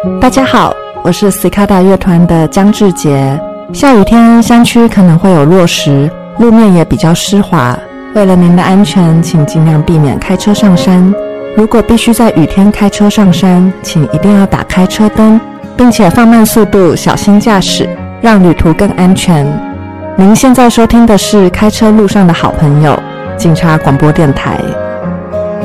大家好，我是 Cicada 乐团的江志杰。下雨天山区可能会有落石，路面也比较湿滑，为了您的安全，请尽量避免开车上山。如果必须在雨天开车上山，请一定要打开车灯，并且放慢速度，小心驾驶，让旅途更安全。您现在收听的是开车路上的好朋友，警察广播电台。